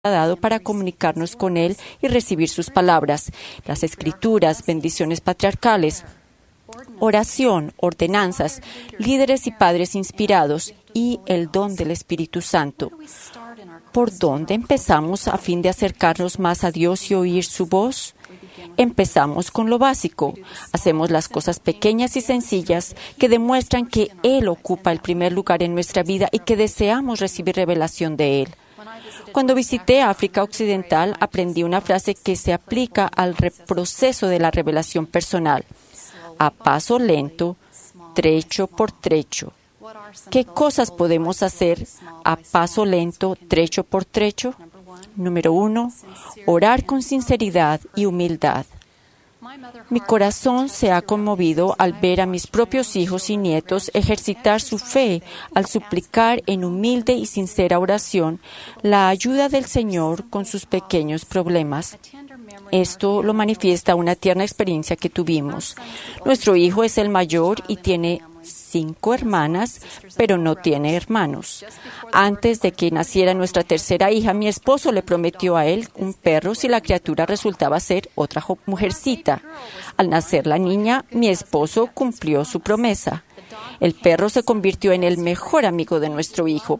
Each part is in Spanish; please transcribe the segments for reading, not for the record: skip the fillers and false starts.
dado para comunicarnos con Él y recibir sus palabras, las Escrituras, bendiciones patriarcales, oración, ordenanzas, líderes y padres inspirados y el don del Espíritu Santo. ¿Por dónde empezamos a fin de acercarnos más a Dios y oír su voz? Empezamos con lo básico. Hacemos las cosas pequeñas y sencillas que demuestran que Él ocupa el primer lugar en nuestra vida y que deseamos recibir revelación de Él. Cuando visité África Occidental, aprendí una frase que se aplica al proceso de la revelación personal. A paso lento, trecho por trecho. ¿Qué cosas podemos hacer a paso lento, trecho por trecho? Número 1, orar con sinceridad y humildad. Mi corazón se ha conmovido al ver a mis propios hijos y nietos ejercitar su fe al suplicar en humilde y sincera oración la ayuda del Señor con sus pequeños problemas. Esto lo manifiesta una tierna experiencia que tuvimos. Nuestro hijo es el mayor y tiene 5 hermanas, pero no tiene hermanos. Antes de que naciera nuestra tercera hija, mi esposo le prometió a él un perro si la criatura resultaba ser otra mujercita. Al nacer la niña, mi esposo cumplió su promesa. El perro se convirtió en el mejor amigo de nuestro hijo.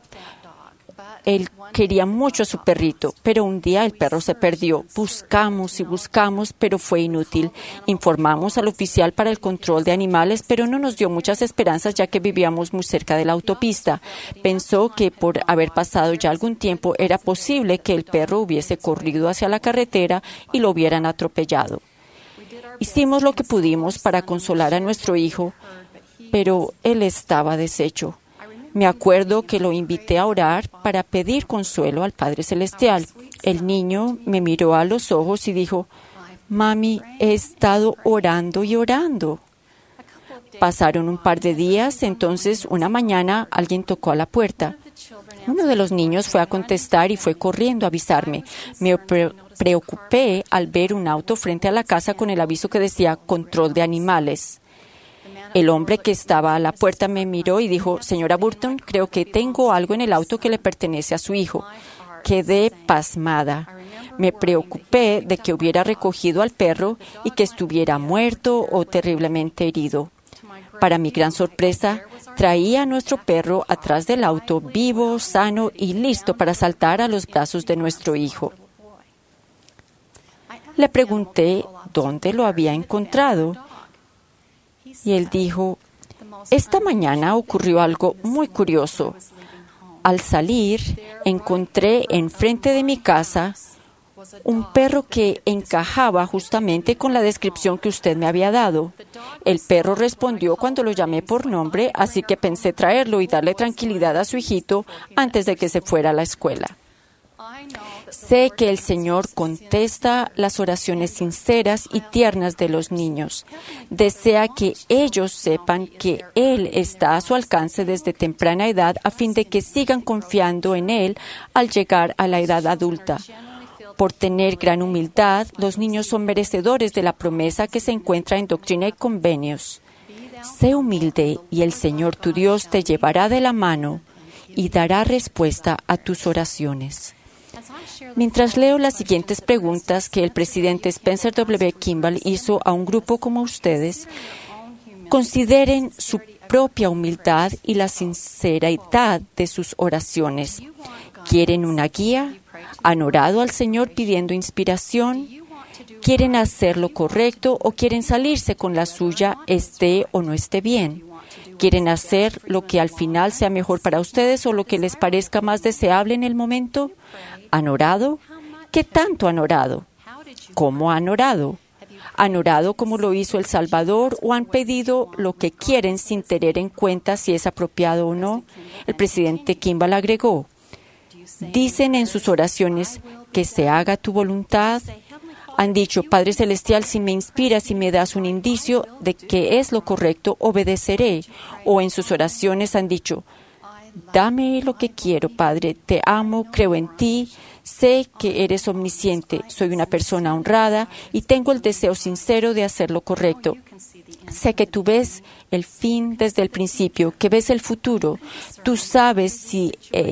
Él quería mucho a su perrito, pero un día el perro se perdió. Buscamos y buscamos, pero fue inútil. Informamos al oficial para el control de animales, pero no nos dio muchas esperanzas ya que vivíamos muy cerca de la autopista. Pensó que por haber pasado ya algún tiempo era posible que el perro hubiese corrido hacia la carretera y lo hubieran atropellado. Hicimos lo que pudimos para consolar a nuestro hijo, pero él estaba deshecho. Me acuerdo que lo invité a orar para pedir consuelo al Padre Celestial. El niño me miró a los ojos y dijo, «Mami, he estado orando y orando». Pasaron un par de días, entonces una mañana alguien tocó a la puerta. Uno de los niños fue a contestar y fue corriendo a avisarme. Me preocupé al ver un auto frente a la casa con el aviso que decía «Control de animales». El hombre que estaba a la puerta me miró y dijo, «Señora Burton, creo que tengo algo en el auto que le pertenece a su hijo». Quedé pasmada. Me preocupé de que hubiera recogido al perro y que estuviera muerto o terriblemente herido. Para mi gran sorpresa, traía a nuestro perro atrás del auto, vivo, sano y listo para saltar a los brazos de nuestro hijo. Le pregunté dónde lo había encontrado. Y él dijo, «Esta mañana ocurrió algo muy curioso. Al salir, encontré enfrente de mi casa un perro que encajaba justamente con la descripción que usted me había dado. El perro respondió cuando lo llamé por nombre, así que pensé traerlo y darle tranquilidad a su hijito antes de que se fuera a la escuela». Sé que el Señor contesta las oraciones sinceras y tiernas de los niños. Desea que ellos sepan que Él está a su alcance desde temprana edad a fin de que sigan confiando en Él al llegar a la edad adulta. Por tener gran humildad, los niños son merecedores de la promesa que se encuentra en Doctrina y Convenios. Sé humilde y el Señor tu Dios te llevará de la mano y dará respuesta a tus oraciones. Mientras leo las siguientes preguntas que el presidente Spencer W. Kimball hizo a un grupo como ustedes, consideren su propia humildad y la sinceridad de sus oraciones. ¿Quieren una guía? ¿Han orado al Señor pidiendo inspiración? ¿Quieren hacer lo correcto o quieren salirse con la suya, esté o no esté bien? ¿Quieren hacer lo que al final sea mejor para ustedes o lo que les parezca más deseable en el momento? ¿Han orado? ¿Qué tanto han orado? ¿Cómo han orado? ¿Han orado como lo hizo el Salvador o han pedido lo que quieren sin tener en cuenta si es apropiado o no? El presidente Kimball agregó, ¿dicen en sus oraciones que se haga tu voluntad? Han dicho, Padre Celestial, si me inspiras y me das un indicio de que es lo correcto, obedeceré. O en sus oraciones han dicho, dame lo que quiero, Padre, te amo, creo en ti, sé que eres omnisciente, soy una persona honrada y tengo el deseo sincero de hacer lo correcto. Sé que tú ves el fin desde el principio, que ves el futuro. Tú sabes si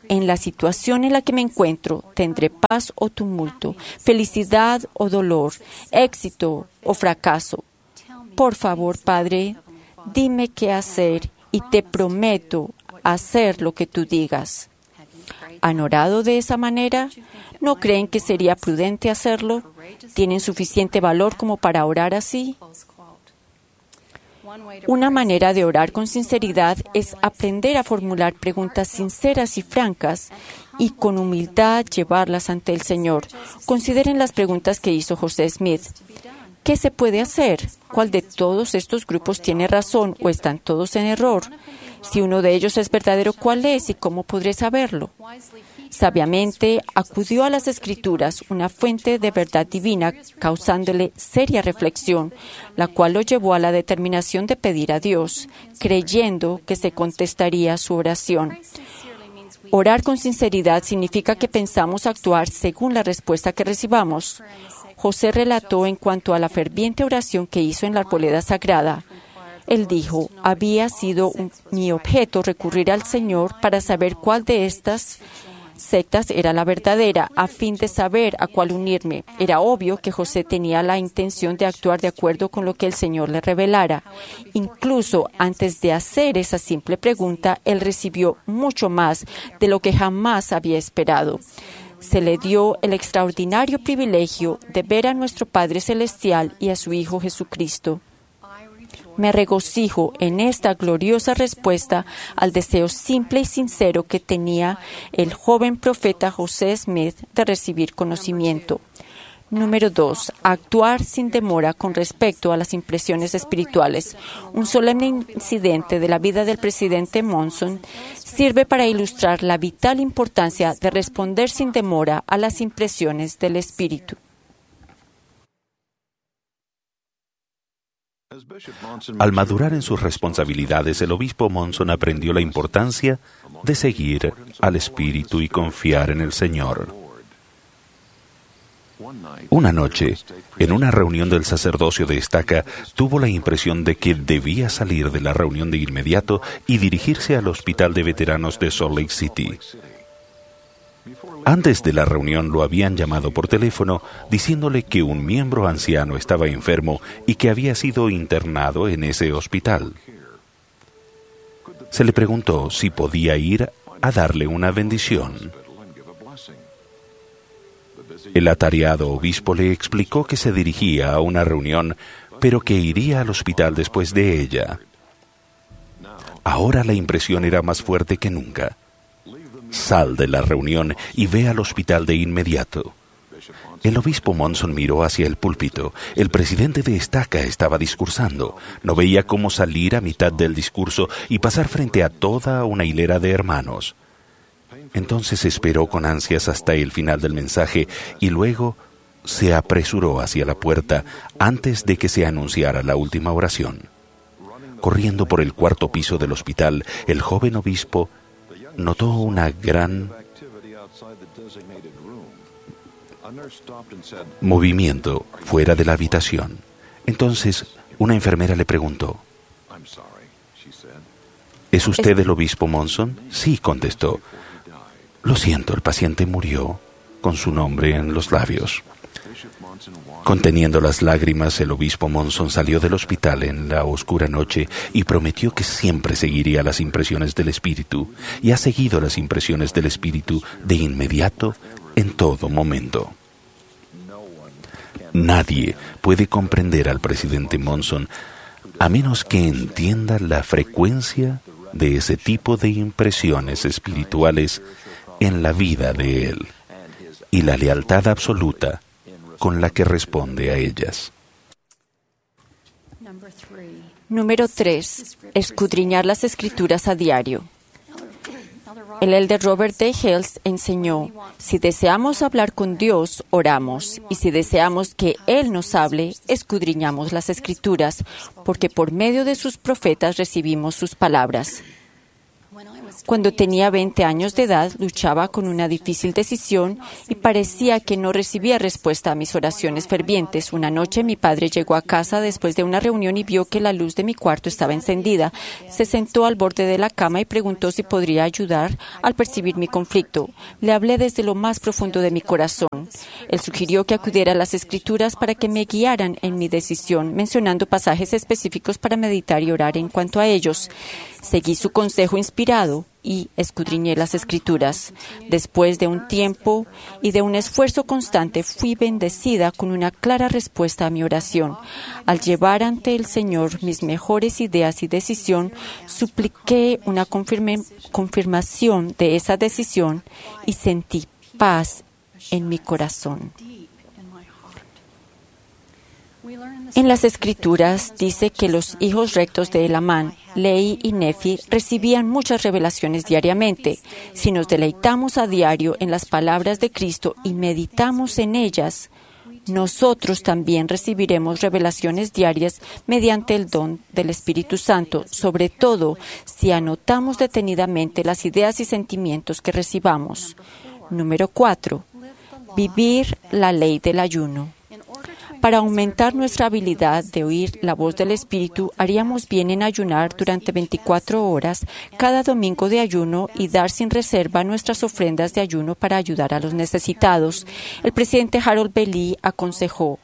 en la situación en la que me encuentro, tendré paz o tumulto, felicidad o dolor, éxito o fracaso. Por favor, Padre, dime qué hacer y te prometo hacer lo que tú digas. ¿Han orado de esa manera? ¿No creen que sería prudente hacerlo? ¿Tienen suficiente valor como para orar así? Una manera de orar con sinceridad es aprender a formular preguntas sinceras y francas y con humildad llevarlas ante el Señor. Consideren las preguntas que hizo José Smith. ¿Qué se puede hacer? ¿Cuál de todos estos grupos tiene razón o están todos en error? Si uno de ellos es verdadero, ¿cuál es y cómo podré saberlo? Sabiamente acudió a las Escrituras, una fuente de verdad divina, causándole seria reflexión, la cual lo llevó a la determinación de pedir a Dios, creyendo que se contestaría su oración. Orar con sinceridad significa que pensamos actuar según la respuesta que recibamos. José relató en cuanto a la ferviente oración que hizo en la arboleda sagrada. Él dijo, había sido mi objeto recurrir al Señor para saber cuál de estas sectas era la verdadera, a fin de saber a cuál unirme. Era obvio que José tenía la intención de actuar de acuerdo con lo que el Señor le revelara. Incluso antes de hacer esa simple pregunta, él recibió mucho más de lo que jamás había esperado. Se le dio el extraordinario privilegio de ver a nuestro Padre Celestial y a su Hijo Jesucristo. Me regocijo en esta gloriosa respuesta al deseo simple y sincero que tenía el joven profeta José Smith de recibir conocimiento. Número 2. Actuar sin demora con respecto a las impresiones espirituales. Un solemne incidente de la vida del presidente Monson sirve para ilustrar la vital importancia de responder sin demora a las impresiones del Espíritu. Al madurar en sus responsabilidades, el obispo Monson aprendió la importancia de seguir al Espíritu y confiar en el Señor. Una noche, en una reunión del sacerdocio de Estaca, tuvo la impresión de que debía salir de la reunión de inmediato y dirigirse al hospital de veteranos de Salt Lake City. Antes de la reunión lo habían llamado por teléfono diciéndole que un miembro anciano estaba enfermo y que había sido internado en ese hospital. Se le preguntó si podía ir a darle una bendición. El atareado obispo le explicó que se dirigía a una reunión, pero que iría al hospital después de ella. Ahora la impresión era más fuerte que nunca. Sal de la reunión y ve al hospital de inmediato. El obispo Monson miró hacia el púlpito. El presidente de Estaca estaba discursando. No veía cómo salir a mitad del discurso y pasar frente a toda una hilera de hermanos. Entonces esperó con ansias hasta el final del mensaje y luego se apresuró hacia la puerta antes de que se anunciara la última oración. Corriendo por el cuarto piso del hospital, el joven obispo notó una gran movimiento fuera de la habitación. Entonces, una enfermera le preguntó, ¿es usted el obispo Monson? Sí, contestó. Lo siento, el paciente murió con su nombre en los labios. Conteniendo las lágrimas, el obispo Monson salió del hospital en la oscura noche y prometió que siempre seguiría las impresiones del Espíritu, y ha seguido las impresiones del Espíritu de inmediato en todo momento. Nadie puede comprender al presidente Monson a menos que entienda la frecuencia de ese tipo de impresiones espirituales en la vida de él y la lealtad absoluta con la que responde a ellas. Número 3. Escudriñar las Escrituras a diario. El elder Robert D. Hales enseñó, si deseamos hablar con Dios, oramos, y si deseamos que Él nos hable, escudriñamos las Escrituras, porque por medio de sus profetas recibimos sus palabras. Cuando tenía 20 años de edad, luchaba con una difícil decisión y parecía que no recibía respuesta a mis oraciones fervientes. Una noche mi padre llegó a casa después de una reunión y vio que la luz de mi cuarto estaba encendida. Se sentó al borde de la cama y preguntó si podría ayudar al percibir mi conflicto. Le hablé desde lo más profundo de mi corazón. Él sugirió que acudiera a las Escrituras para que me guiaran en mi decisión, mencionando pasajes específicos para meditar y orar en cuanto a ellos. Seguí su consejo inspirado y escudriñé las Escrituras. Después de un tiempo y de un esfuerzo constante, fui bendecida con una clara respuesta a mi oración. Al llevar ante el Señor mis mejores ideas y decisión, supliqué una confirmación de esa decisión y sentí paz en mi corazón. En las Escrituras dice que los hijos rectos de Elamán, Lehi y Nefi, recibían muchas revelaciones diariamente. Si nos deleitamos a diario en las palabras de Cristo y meditamos en ellas, nosotros también recibiremos revelaciones diarias mediante el don del Espíritu Santo, sobre todo si anotamos detenidamente las ideas y sentimientos que recibamos. Número 4. Vivir la ley del ayuno. Para aumentar nuestra habilidad de oír la voz del Espíritu, haríamos bien en ayunar durante 24 horas cada domingo de ayuno y dar sin reserva nuestras ofrendas de ayuno para ayudar a los necesitados. El presidente Harold B. Lee aconsejó: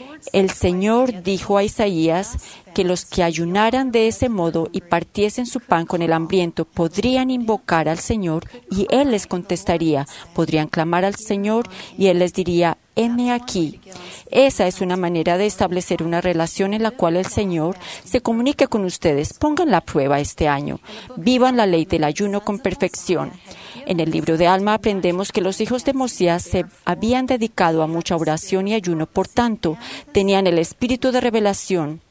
el Señor dijo a Isaías que los que ayunaran de ese modo y partiesen su pan con el hambriento podrían invocar al Señor y Él les contestaría. Podrían clamar al Señor y Él les diría: heme aquí. Esa es una manera de establecer una relación en la cual el Señor se comunique con ustedes. Pónganla a prueba este año. Vivan la ley del ayuno con perfección. En el libro de Alma aprendemos que los hijos de Mosías se habían dedicado a mucha oración y ayuno, por tanto, tenían el espíritu de revelación.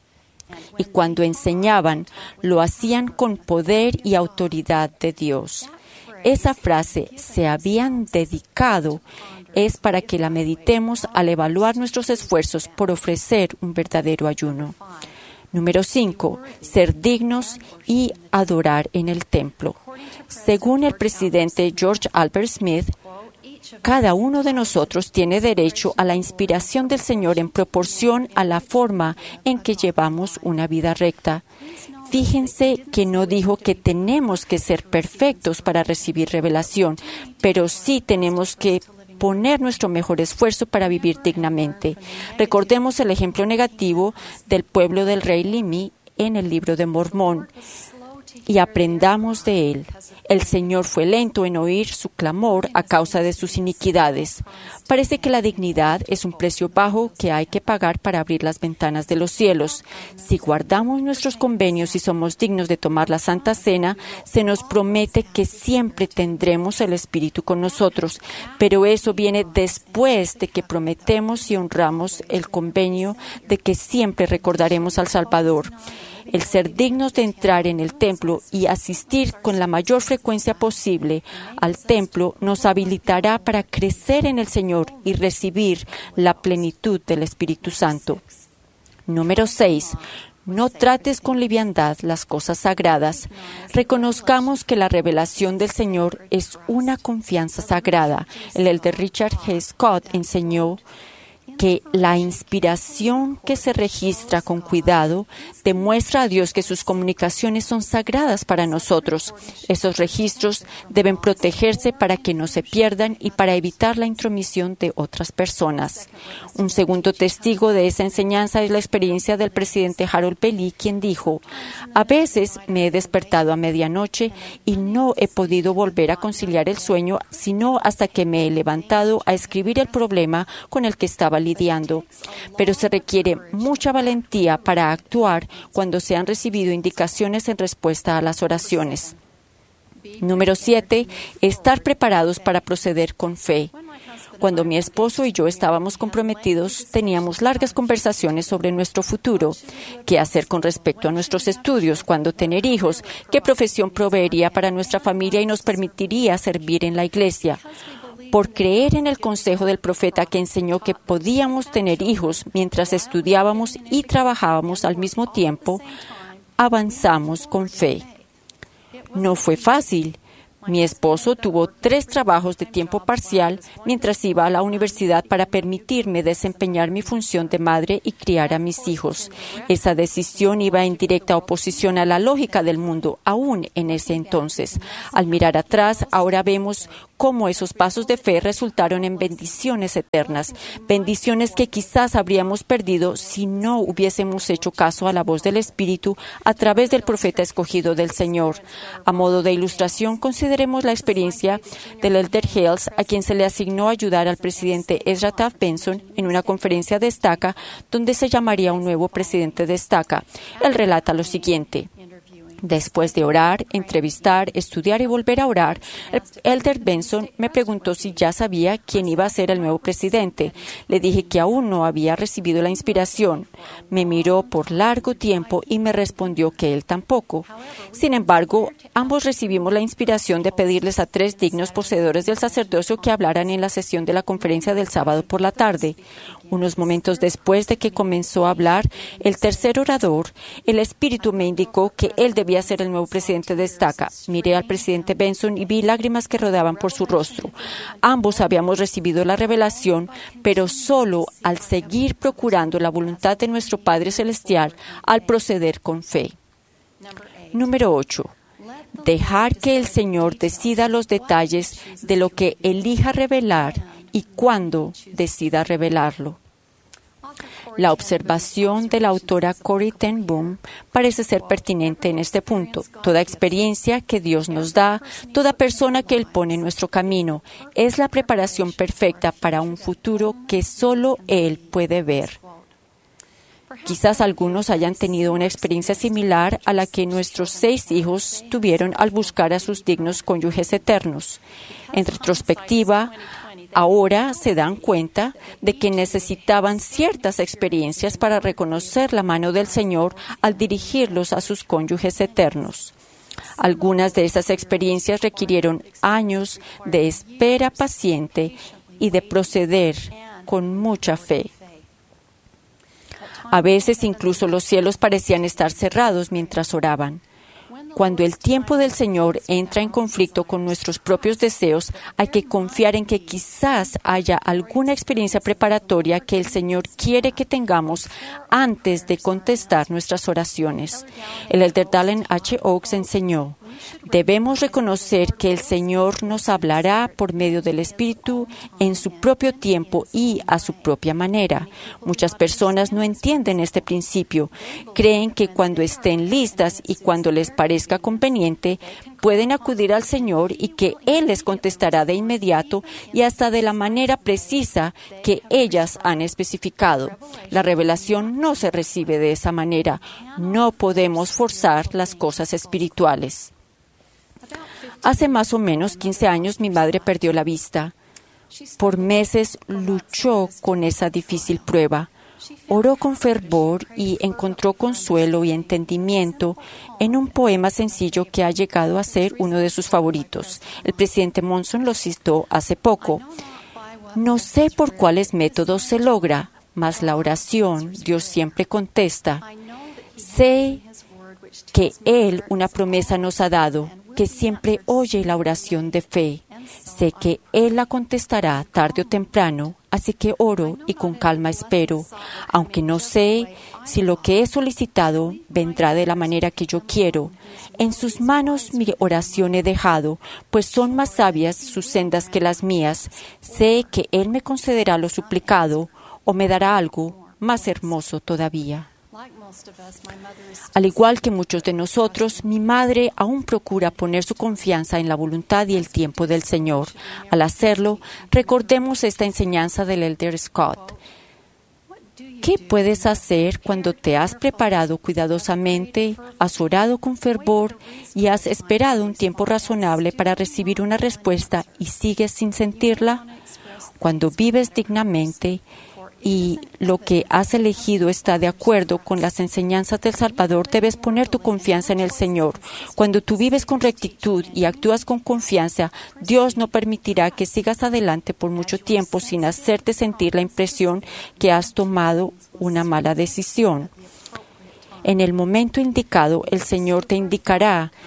Y cuando enseñaban, lo hacían con poder y autoridad de Dios. Esa frase, se habían dedicado, es para que la meditemos al evaluar nuestros esfuerzos por ofrecer un verdadero ayuno. Número 5. Ser dignos y adorar en el templo. Según el presidente George Albert Smith, cada uno de nosotros tiene derecho a la inspiración del Señor en proporción a la forma en que llevamos una vida recta. Fíjense que no dijo que tenemos que ser perfectos para recibir revelación, pero sí tenemos que poner nuestro mejor esfuerzo para vivir dignamente. Recordemos el ejemplo negativo del pueblo del rey Limi en el libro de Mormón y aprendamos de él. El Señor fue lento en oír su clamor a causa de sus iniquidades. Parece que la dignidad es un precio bajo que hay que pagar para abrir las ventanas de los cielos. Si guardamos nuestros convenios y somos dignos de tomar la Santa Cena, se nos promete que siempre tendremos el Espíritu con nosotros. Pero eso viene después de que prometemos y honramos el convenio de que siempre recordaremos al Salvador. El ser dignos de entrar en el templo y asistir con la mayor frecuencia posible al templo nos habilitará para crecer en el Señor y recibir la plenitud del Espíritu Santo. Número 6. No trates con liviandad las cosas sagradas. Reconozcamos que la revelación del Señor es una confianza sagrada. El elder Richard G. Scott enseñó que la inspiración que se registra con cuidado demuestra a Dios que sus comunicaciones son sagradas para nosotros. Esos registros deben protegerse para que no se pierdan y para evitar la intromisión de otras personas. Un segundo testigo de esa enseñanza es la experiencia del presidente Harold B. Lee, quien dijo: a veces me he despertado a medianoche y no he podido volver a conciliar el sueño sino hasta que me he levantado a escribir el problema con el que estaba lidiando. Pero se requiere mucha valentía para actuar cuando se han recibido indicaciones en respuesta a las oraciones. Número 7. Estar preparados para proceder con fe. Cuando mi esposo y yo estábamos comprometidos, teníamos largas conversaciones sobre nuestro futuro, qué hacer con respecto a nuestros estudios, cuándo tener hijos, qué profesión proveería para nuestra familia y nos permitiría servir en la iglesia. Por creer en el consejo del profeta que enseñó que podíamos tener hijos mientras estudiábamos y trabajábamos al mismo tiempo, avanzamos con fe. No fue fácil. Mi esposo tuvo 3 trabajos de tiempo parcial mientras iba a la universidad para permitirme desempeñar mi función de madre y criar a mis hijos. Esa decisión iba en directa oposición a la lógica del mundo, aún en ese entonces. Al mirar atrás, ahora vemos cómo esos pasos de fe resultaron en bendiciones eternas, bendiciones que quizás habríamos perdido si no hubiésemos hecho caso a la voz del Espíritu a través del profeta escogido del Señor. A modo de ilustración, consideremos la experiencia del Elder Hales, a quien se le asignó ayudar al presidente Ezra Taft Benson en una conferencia de estaca donde se llamaría un nuevo presidente de estaca. Él relata lo siguiente. Después de orar, entrevistar, estudiar y volver a orar, el Elder Benson me preguntó si ya sabía quién iba a ser el nuevo presidente. Le dije que aún no había recibido la inspiración. Me miró por largo tiempo y me respondió que él tampoco. Sin embargo, ambos recibimos la inspiración de pedirles a 3 dignos poseedores del sacerdocio que hablaran en la sesión de la conferencia del sábado por la tarde. Unos momentos después de que comenzó a hablar el tercer orador, el Espíritu me indicó que él debía ser el nuevo presidente de estaca. Miré al presidente Benson y vi lágrimas que rodaban por su rostro. Ambos habíamos recibido la revelación, pero solo al seguir procurando la voluntad de nuestro Padre Celestial, al proceder con fe. Número 8. Dejar que el Señor decida los detalles de lo que elija revelar y cuándo decida revelarlo. La observación de la autora Corrie ten Boom parece ser pertinente en este punto. Toda experiencia que Dios nos da, toda persona que Él pone en nuestro camino, es la preparación perfecta para un futuro que solo Él puede ver. Quizás algunos hayan tenido una experiencia similar a la que nuestros 6 hijos tuvieron al buscar a sus dignos cónyuges eternos. En retrospectiva, ahora se dan cuenta de que necesitaban ciertas experiencias para reconocer la mano del Señor al dirigirlos a sus cónyuges eternos. Algunas de esas experiencias requirieron años de espera paciente y de proceder con mucha fe. A veces incluso los cielos parecían estar cerrados mientras oraban. Cuando el tiempo del Señor entra en conflicto con nuestros propios deseos, hay que confiar en que quizás haya alguna experiencia preparatoria que el Señor quiere que tengamos antes de contestar nuestras oraciones. El Elder Dallin H. Oaks enseñó: debemos reconocer que el Señor nos hablará por medio del Espíritu en su propio tiempo y a su propia manera. Muchas personas no entienden este principio. Creen que cuando estén listas y cuando les parezca conveniente, pueden acudir al Señor y que Él les contestará de inmediato y hasta de la manera precisa que ellas han especificado. La revelación no se recibe de esa manera. No podemos forzar las cosas espirituales. Hace más o menos 15 años mi madre perdió la vista. Por meses luchó con esa difícil prueba. Oró con fervor y encontró consuelo y entendimiento en un poema sencillo que ha llegado a ser uno de sus favoritos. El presidente Monson lo citó hace poco. No sé por cuáles métodos se logra, mas la oración Dios siempre contesta. Sé que Él una promesa nos ha dado, que siempre oye la oración de fe. Sé que Él la contestará tarde o temprano, así que oro y con calma espero, aunque no sé si lo que he solicitado vendrá de la manera que yo quiero. En sus manos mi oración he dejado, pues son más sabias sus sendas que las mías. Sé que Él me concederá lo suplicado o me dará algo más hermoso todavía. Al igual que muchos de nosotros, mi madre aún procura poner su confianza en la voluntad y el tiempo del Señor. Al hacerlo, recordemos esta enseñanza del Elder Scott. ¿Qué puedes hacer cuando te has preparado cuidadosamente, has orado con fervor y has esperado un tiempo razonable para recibir una respuesta y sigues sin sentirla? Cuando vives dignamente y lo que has elegido está de acuerdo con las enseñanzas del Salvador, debes poner tu confianza en el Señor. Cuando tú vives con rectitud y actúas con confianza, Dios no permitirá que sigas adelante por mucho tiempo sin hacerte sentir la impresión que has tomado una mala decisión. En el momento indicado, el Señor te indicará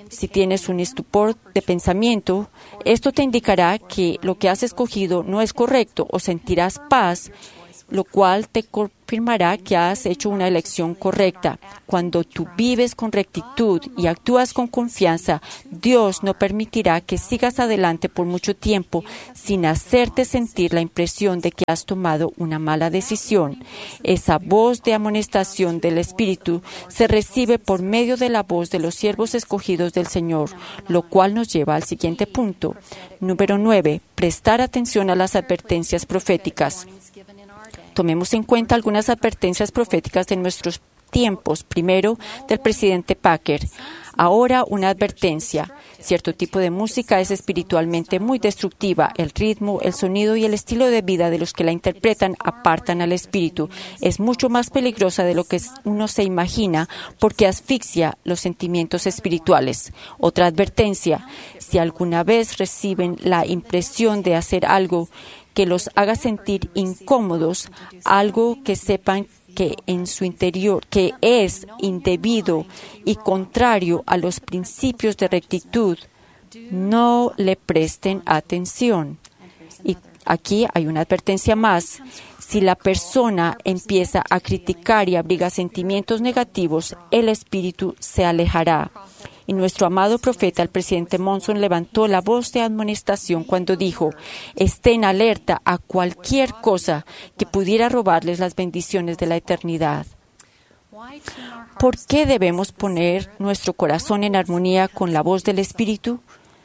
Si tienes un estupor de pensamiento, esto te indicará que lo que has escogido no es correcto o sentirás paz, lo cual te confirmará que has hecho una elección correcta. Cuando tú vives con rectitud y actúas con confianza, Dios no permitirá que sigas adelante por mucho tiempo sin hacerte sentir la impresión de que has tomado una mala decisión. Esa voz de amonestación del Espíritu se recibe por medio de la voz de los siervos escogidos del Señor, lo cual nos lleva al siguiente punto. Número 9. Prestar atención a las advertencias proféticas. Tomemos en cuenta algunas advertencias proféticas de nuestros tiempos. Primero, del presidente Packer. Ahora, una advertencia. Cierto tipo de música es espiritualmente muy destructiva. El ritmo, el sonido y el estilo de vida de los que la interpretan apartan al espíritu. Es mucho más peligrosa de lo que uno se imagina porque asfixia los sentimientos espirituales. Otra advertencia. Si alguna vez reciben la impresión de hacer algo que los haga sentir incómodos, algo que sepan que en su interior, que es indebido y contrario a los principios de rectitud, no le presten atención. Y aquí hay una advertencia más. Si la persona empieza a criticar y abriga sentimientos negativos, el espíritu se alejará. Y nuestro amado profeta, el presidente Monson, levantó la voz de amonestación cuando dijo: estén alerta a cualquier cosa que pudiera robarles las bendiciones de la eternidad. ¿Por qué debemos poner nuestro corazón en armonía con la voz del Espíritu?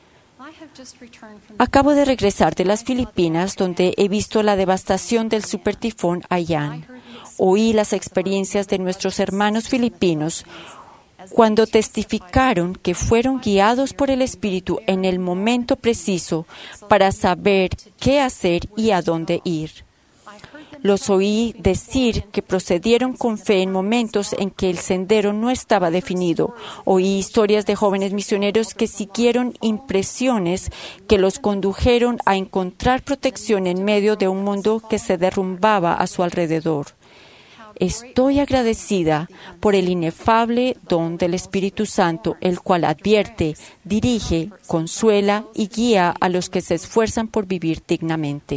Acabo de regresar de las Filipinas, donde he visto la devastación del supertifón Haiyan. Oí las experiencias de nuestros hermanos filipinos cuando testificaron que fueron guiados por el Espíritu en el momento preciso para saber qué hacer y a dónde ir. Los oí decir que procedieron con fe en momentos en que el sendero no estaba definido. Oí historias de jóvenes misioneros que siguieron impresiones que los condujeron a encontrar protección en medio de un mundo que se derrumbaba a su alrededor. Estoy agradecida por el inefable don del Espíritu Santo, el cual advierte, dirige, consuela y guía a los que se esfuerzan por vivir dignamente.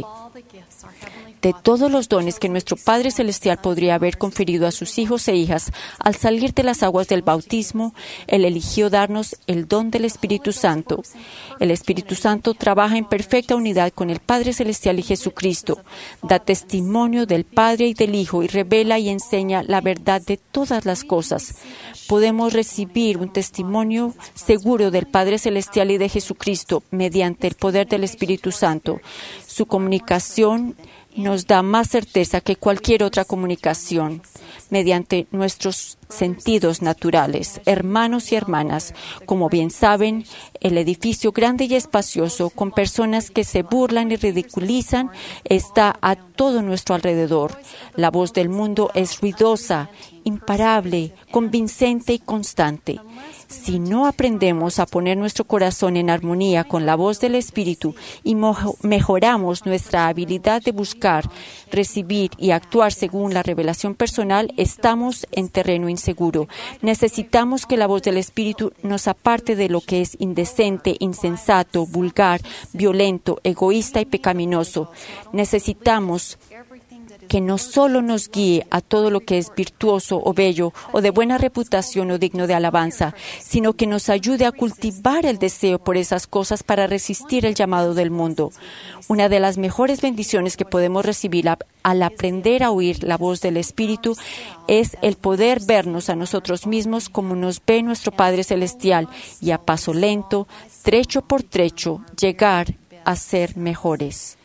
De todos los dones que nuestro Padre Celestial podría haber conferido a sus hijos e hijas al salir de las aguas del bautismo, Él eligió darnos el don del Espíritu Santo. El Espíritu Santo trabaja en perfecta unidad con el Padre Celestial y Jesucristo, da testimonio del Padre y del Hijo y revela y enseña la verdad de todas las cosas. Podemos recibir un testimonio seguro del Padre Celestial y de Jesucristo mediante el poder del Espíritu Santo. Su comunicación nos da más certeza que cualquier otra comunicación mediante nuestros sentidos naturales. Hermanos y hermanas, como bien saben, el edificio grande y espacioso, con personas que se burlan y ridiculizan, está a todo nuestro alrededor. La voz del mundo es ruidosa, imparable, convincente y constante. Si no aprendemos a poner nuestro corazón en armonía con la voz del Espíritu y mejoramos nuestra habilidad de buscar, recibir y actuar según la revelación personal, estamos en terreno inseguro. Necesitamos que la voz del Espíritu nos aparte de lo que es indecente, insensato, vulgar, violento, egoísta y pecaminoso. Necesitamos que no solo nos guíe a todo lo que es virtuoso o bello o de buena reputación o digno de alabanza, sino que nos ayude a cultivar el deseo por esas cosas para resistir el llamado del mundo. Una de las mejores bendiciones que podemos recibir al aprender a oír la voz del Espíritu es el poder vernos a nosotros mismos como nos ve nuestro Padre Celestial y a paso lento, trecho por trecho, llegar a ser mejores.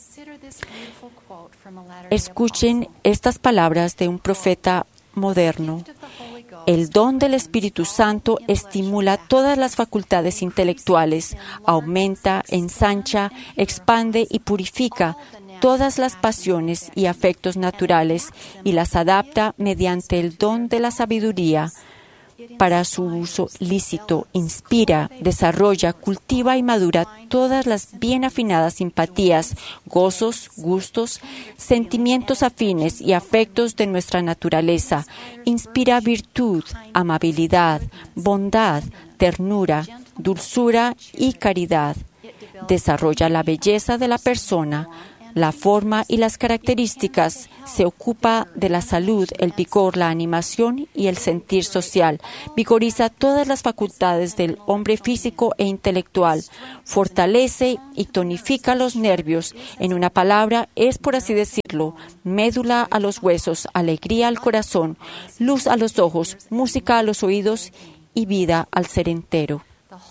Escuchen estas palabras de un profeta moderno. El don del Espíritu Santo estimula todas las facultades intelectuales, aumenta, ensancha, expande y purifica todas las pasiones y afectos naturales y las adapta mediante el don de la sabiduría para su uso lícito, inspira, desarrolla, cultiva y madura todas las bien afinadas simpatías, gozos, gustos, sentimientos afines y afectos de nuestra naturaleza. Inspira virtud, amabilidad, bondad, ternura, dulzura y caridad. Desarrolla la belleza de la persona, la forma y las características, se ocupa de la salud, el vigor, la animación y el sentir social, vigoriza todas las facultades del hombre físico e intelectual, fortalece y tonifica los nervios. En una palabra, es, por así decirlo, médula a los huesos, alegría al corazón, luz a los ojos, música a los oídos y vida al ser entero.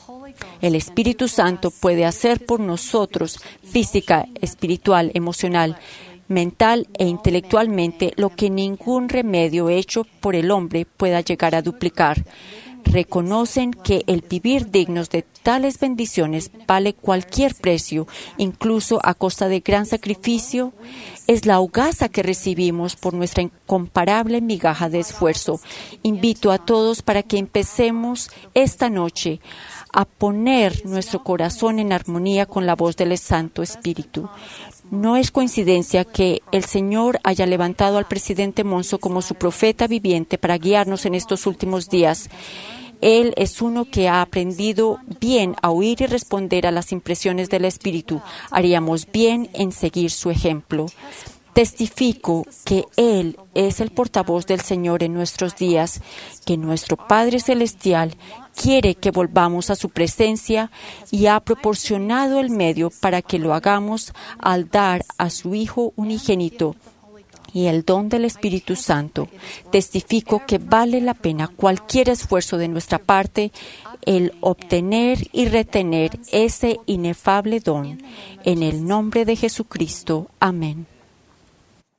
El Espíritu Santo puede hacer por nosotros, física, espiritual, emocional, mental e intelectualmente, lo que ningún remedio hecho por el hombre pueda llegar a duplicar. Reconocen que el vivir dignos de tales bendiciones vale cualquier precio, incluso a costa de gran sacrificio. Es la hogaza que recibimos por nuestra incomparable migaja de esfuerzo. Invito a todos para que empecemos esta noche a poner nuestro corazón en armonía con la voz del Santo Espíritu. No es coincidencia que el Señor haya levantado al presidente Monzo como su profeta viviente para guiarnos en estos últimos días. Él es uno que ha aprendido bien a oír y responder a las impresiones del Espíritu. Haríamos bien en seguir su ejemplo. Testifico que Él es el portavoz del Señor en nuestros días, que nuestro Padre Celestial quiere que volvamos a su presencia y ha proporcionado el medio para que lo hagamos al dar a su Hijo unigénito y el don del Espíritu Santo. Testifico que vale la pena cualquier esfuerzo de nuestra parte el obtener y retener ese inefable don. En el nombre de Jesucristo. Amén.